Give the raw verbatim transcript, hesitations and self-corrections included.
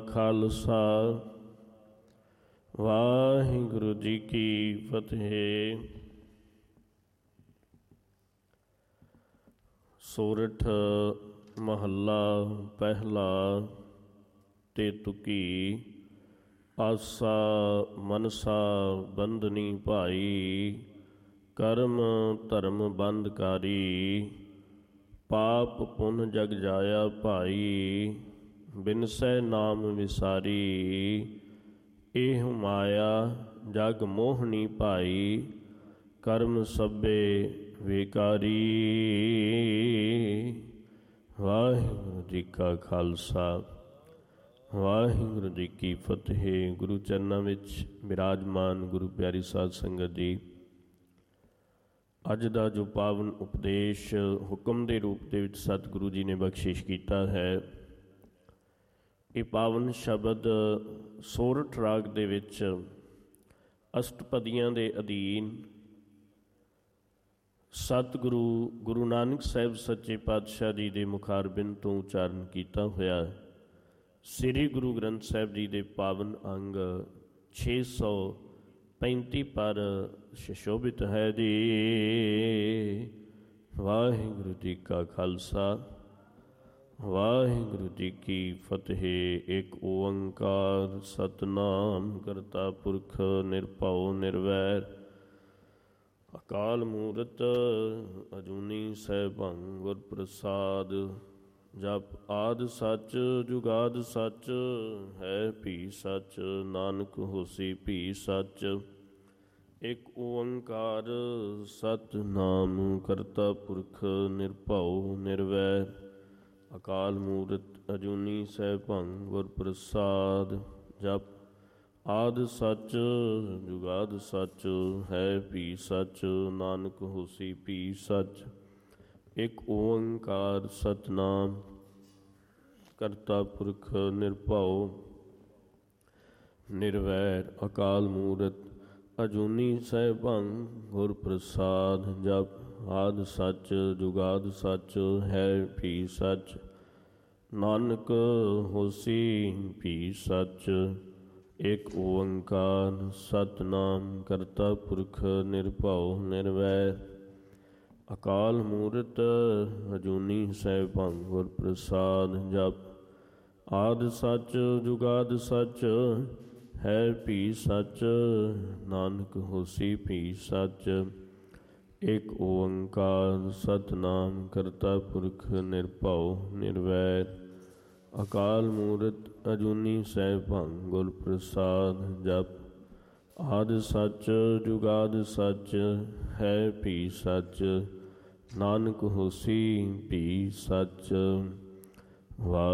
ਖਾਲਸਾ ਵਾਹਿਗੁਰੂ ਜੀ ਕੀ ਫਤਿਹ। ਸੋਰਠ ਮਹੱਲਾ ਪਹਿਲਾ। ਤੇ ਤੁਕੀ ਆਸਾ ਮਨਸਾ ਬੰਧਨੀ ਭਾਈ, ਕਰਮ ਧਰਮ ਬੰਧਕਾਰੀ। ਪਾਪ ਪੁੰਨ ਜਗ ਜਾਇਆ ਭਾਈ, ਬਿਨਸੈ ਨਾਮ ਵਿਸਾਰੀ। ਇਹ ਮਾਇਆ ਜਗ ਮੋਹਣੀ ਭਾਈ, ਕਰਮ ਸਭੇ ਵਿਕਾਰੀ। ਵਾਹਿਗੁਰੂ ਜੀ ਕਾ ਖਾਲਸਾ ਵਾਹਿਗੁਰੂ ਜੀ ਕੀ ਫਤਿਹ। ਗੁਰੂ ਚਰਨਾਂ ਵਿੱਚ ਬਿਰਾਜਮਾਨ ਗੁਰੂ ਪਿਆਰੀ ਸਾਧ ਸੰਗਤ ਜੀ, ਅੱਜ ਦਾ ਜੋ ਪਾਵਨ ਉਪਦੇਸ਼ ਹੁਕਮ ਦੇ ਰੂਪ ਦੇ ਵਿੱਚ ਸਤਿਗੁਰੂ ਜੀ ਨੇ ਬਖਸ਼ਿਸ਼ ਕੀਤਾ ਹੈ, ਇਹ ਪਾਵਨ ਸ਼ਬਦ ਸੋਰਠ ਰਾਗ ਦੇ ਵਿੱਚ ਅਸ਼ਟਪਦੀਆਂ ਦੇ ਅਧੀਨ ਸਤਿਗੁਰੂ ਗੁਰੂ ਨਾਨਕ ਸਾਹਿਬ ਸੱਚੇ ਪਾਤਸ਼ਾਹ ਜੀ ਦੇ ਮੁਖਾਰਬਿੰਦ ਤੋਂ ਉਚਾਰਨ ਕੀਤਾ ਹੋਇਆ ਸ੍ਰੀ ਗੁਰੂ ਗ੍ਰੰਥ ਸਾਹਿਬ ਜੀ ਦੇ ਪਾਵਨ ਅੰਗ ਛੇ ਸੌ ਪੈਂਤੀ ਪਰ ਸੁਸ਼ੋਭਿਤ ਹੈ ਜੀ। ਵਾਹਿਗੁਰੂ ਜੀ ਕਾ ਖਾਲਸਾ ਵਾਹਿਗੁਰੂ ਜੀ ਕੀ ਫਤਿਹ। ਇੱਕ ਓੰਕਾਰ ਸਤਿਨਾਮ ਕਰਤਾ ਪੁਰਖ ਨਿਰਭਉ ਨਿਰਵੈਰ, ਅਕਾਲ ਮੂਰਤ ਅਜੂਨੀ ਸੈਭੰ ਗੁਰ ਪ੍ਰਸਾਦ। ਜਪ ਆਦਿ ਸੱਚ ਜੁਗਾਦ ਸੱਚ, ਹੈ ਭੀ ਸੱਚ ਨਾਨਕ ਹੋਸੀ ਭੀ ਸੱਚ। ਇੱਕ ਓੰਕਾਰ ਸਤਿਨਾਮ ਕਰਤਾ ਪੁਰਖ ਨਿਰਭਉ ਨਿਰਵੈਰ, ਅਕਾਲ ਮੂਰਤ ਅਜੂਨੀ ਸੈਭੰ ਗੁਰ ਪ੍ਰਸਾਦ। ਜਪ ਆਦਿ ਸੱਚ ਜੁਗਾਦ ਸੱਚ, ਹੈ ਭੀ ਸੱਚ ਨਾਨਕ ਹੋਸੀ ਭੀ ਸੱਚ। ਇੱਕ ਓੰਕਾਰ ਸਤਿਨਾਮ ਕਰਤਾ ਪੁਰਖ ਨਿਰਭਉ ਨਿਰਵੈਰ, ਅਕਾਲ ਮੂਰਤ ਅਜੂਨੀ ਸੈਭੰ ਗੁਰ ਪ੍ਰਸਾਦ। ਜਪ ਆਦਿ ਸੱਚ ਜੁਗਾਦ ਸੱਚ, ਹੈ ਭੀ ਸੱਚ ਨਾਨਕ ਹੋਸੀ ਭੀ ਸੱਚ। ਇੱਕ ਓੰਕਾਰ ਸਤਿਨਾਮ ਕਰਤਾ ਪੁਰਖ ਨਿਰਭਉ ਨਿਰਵੈਰ, ਅਕਾਲ ਮੂਰਤ ਅਜੂਨੀ ਸੈਭੰ ਗੁਰ ਪ੍ਰਸਾਦ। ਜਪ ਆਦਿ ਸੱਚ ਜੁਗਾਦ ਸੱਚ, ਹੈ ਭੀ ਸੱਚ ਨਾਨਕ ਹੋਸੀ ਭੀ ਸੱਚ। ਇੱਕ ਓੰਕਾਰ ਸਤਿਨਾਮ ਕਰਤਾ ਪੁਰਖ ਨਿਰਭਉ ਨਿਰਵੈਰ, ਅਕਾਲ ਮੂਰਤ ਅਜੂਨੀ ਸੈਭੰ ਗੁਰ ਪ੍ਰਸਾਦ। ਜਪ ਆਦਿ ਸੱਚ ਜੁਗਾਦ ਸੱਚ, ਹੈ ਭੀ ਸੱਚ ਨਾਨਕ ਹੋਸੀ ਭੀ ਸੱਚ। ਵਾ